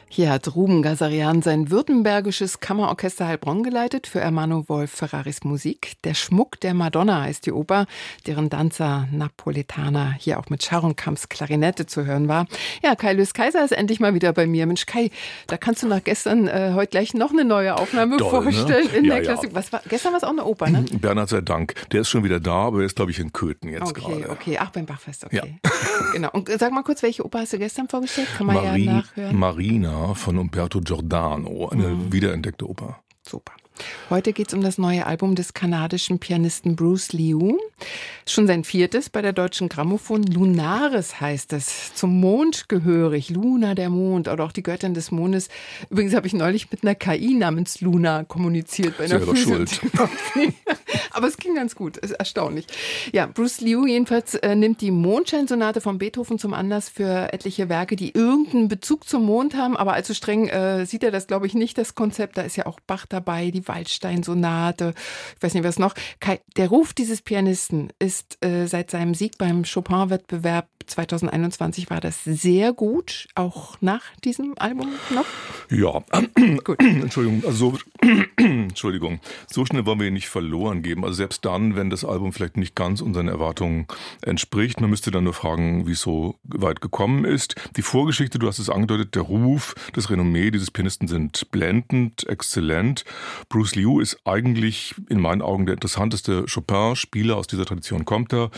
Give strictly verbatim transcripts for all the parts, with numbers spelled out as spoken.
Hier hat Ruben Gazarian sein württembergisches Kammerorchester Heilbronn geleitet für Ermanno Wolf Ferraris Musik. Der Schmuck der Madonna heißt die Oper, deren Danza Napoletana hier auch mit Scharumkamps Klarinette zu hören war. Ja, Kai Löß-Kaiser ist endlich mal wieder bei mir. Mensch, Kai, da kannst du nach gestern äh, heute gleich noch eine neue Aufnahme Doll, vorstellen ne? in ja, der Klassik. Ja. Was war, gestern war es auch eine Oper, ne? Bernhard sei Dank. Der ist schon wieder da, aber er ist, glaube ich, in Köthen jetzt okay, gerade. Okay, okay. Ach, beim Bachfest, okay. Ja. Genau. Und sag mal kurz, welche Oper hast du gestern vorgestellt? Kann man Marie, ja nachhören. Marina von Umberto Giordano, eine mhm. wiederentdeckte Oper. Super. Heute geht es um das neue Album des kanadischen Pianisten Bruce Liu. Schon sein viertes bei der Deutschen Grammophon. Lunaris heißt es. Zum Mond gehörig. Luna, der Mond, oder auch die Göttin des Mondes. Übrigens habe ich neulich mit einer K I namens Luna kommuniziert bei einer Physiotherapie. Aber es ging ganz gut, ist erstaunlich. Ja, Bruce Liu jedenfalls äh, nimmt die Mondscheinsonate von Beethoven zum Anlass für etliche Werke, die irgendeinen Bezug zum Mond haben. Aber allzu streng äh, sieht er das, glaube ich, nicht, das Konzept. Da ist ja auch Bach dabei, die Waldstein-Sonate, ich weiß nicht, was noch. Kai, der Ruf dieses Pianisten ist äh, seit seinem Sieg beim Chopin-Wettbewerb zwanzig einundzwanzig war das sehr gut, auch nach diesem Album noch? Ja, gut. Entschuldigung, also so, Entschuldigung, so schnell wollen wir ihn nicht verloren geben. Also selbst dann, wenn das Album vielleicht nicht ganz unseren Erwartungen entspricht, man müsste dann nur fragen, wie es so weit gekommen ist. Die Vorgeschichte, du hast es angedeutet, der Ruf, das Renommee dieses Pianisten sind blendend, exzellent. Bruce Liu ist eigentlich in meinen Augen der interessanteste Chopin-Spieler, aus dieser Tradition kommt er,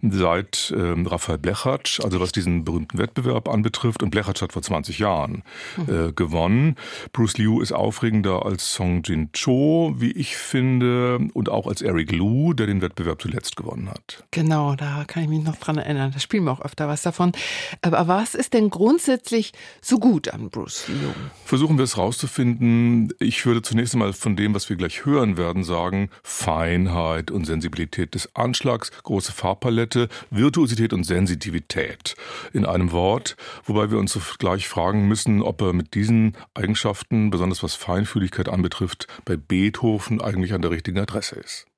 seit ähm, Raphael Blechacz, also was diesen berühmten Wettbewerb anbetrifft. Und Blechacz hat vor zwanzig Jahren äh, gewonnen. Bruce Liu ist aufregender als Song Jin-cho, wie ich finde, und auch als Eric Liu, der den Wettbewerb zuletzt gewonnen hat. Genau, da kann ich mich noch dran erinnern. Da spielen wir auch öfter was davon. Aber was ist denn grundsätzlich so gut an Bruce Liu? Versuchen wir es rauszufinden. Ich würde zunächst einmal von dem, was wir gleich hören werden, sagen, Feinheit und Sensibilität des Anschlags, große Farbpalette, Virtuosität und Sensitivität in einem Wort, wobei wir uns gleich fragen müssen, ob er mit diesen Eigenschaften, besonders was Feinfühligkeit anbetrifft, bei Beethoven eigentlich an der richtigen Adresse ist.